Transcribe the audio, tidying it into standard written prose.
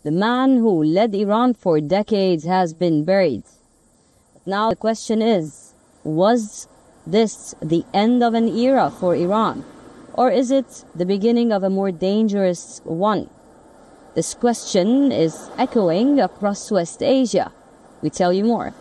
The man who led Iran for decades has been buried. Now the question is, was this the end of an era for Iran? Or is it the beginning of a more dangerous one? This question is echoing across West Asia. We tell you more.